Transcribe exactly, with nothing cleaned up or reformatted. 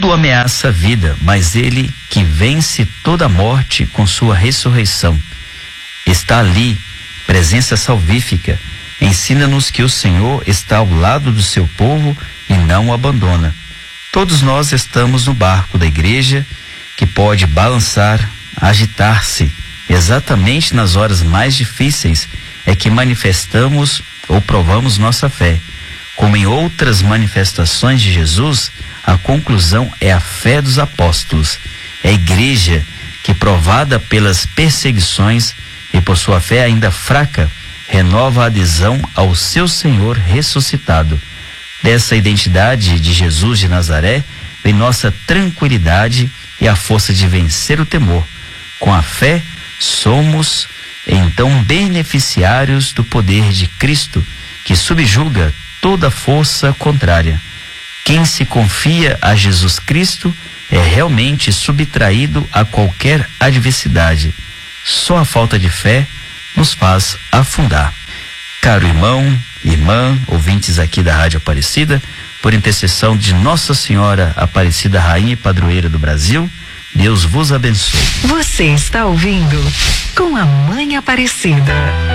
Tudo ameaça a vida, mas ele que vence toda a morte com sua ressurreição está ali, presença salvífica. Ensina-nos que o Senhor está ao lado do seu povo e não o abandona. Todos nós estamos no barco da igreja, que pode balançar, agitar-se. Exatamente nas horas mais difíceis é que manifestamos ou provamos nossa fé. Como em outras manifestações de Jesus, a conclusão é a fé dos apóstolos. É a igreja que, provada pelas perseguições e por sua fé ainda fraca, renova a adesão ao seu Senhor ressuscitado. Dessa identidade de Jesus de Nazaré vem nossa tranquilidade e a força de vencer o temor. Com a fé, somos então beneficiários do poder de Cristo, que subjuga toda força contrária. Quem se confia a Jesus Cristo é realmente subtraído a qualquer adversidade. Só a falta de fé nos faz afundar. Caro irmão, irmã, ouvintes aqui da Rádio Aparecida, por intercessão de Nossa Senhora Aparecida, Rainha e Padroeira do Brasil, Deus vos abençoe. Você está ouvindo Com a Mãe Aparecida.